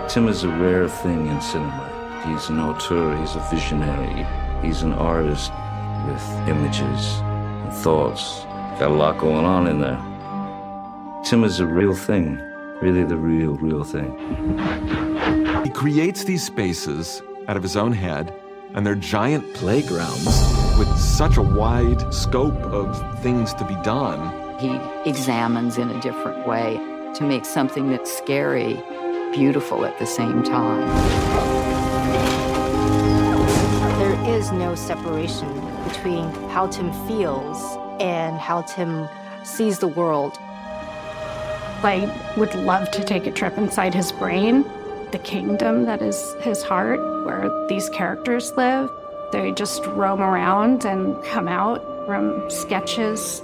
Tim is a rare thing in cinema. He's an auteur, he's a visionary, he's an artist with images and thoughts. Got a lot going on in there. Tim is a real thing, really the real thing. He creates these spaces out of his own head, and they're giant playgrounds with such a wide scope of things to be done. He examines in a different way to make something that's scary beautiful at the same time. There is no separation between how Tim feels and how Tim sees the world. I would love to take a trip inside his brain, the kingdom that is his heart, where these characters live. They just roam around and come out from sketches